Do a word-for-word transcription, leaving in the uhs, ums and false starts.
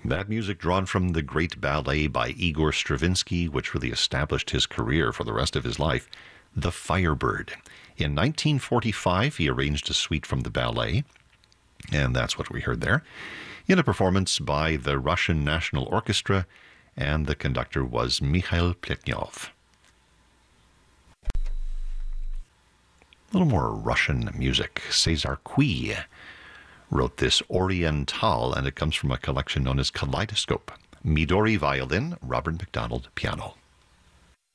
That music drawn from the great ballet by Igor Stravinsky, which really established his career for the rest of his life, The Firebird. In nineteen forty-five, he arranged a suite from the ballet, and that's what we heard there, in a performance by the Russian National Orchestra, and the conductor was Mikhail Pletnyov. A little more Russian music. César Cui wrote this Oriental, and it comes from a collection known as Kaleidoscope. Midori violin, Robert McDonald piano.